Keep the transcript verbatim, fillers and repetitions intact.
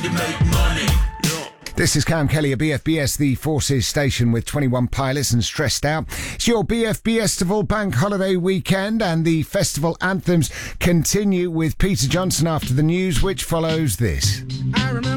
to make money. This is Cam Kelly at B F B S, the Forces station with twenty-one pilots and Stressed Out. It's your B F B Festival bank holiday weekend, and the festival anthems continue with Peter Johnson after the news, which follows this. I remember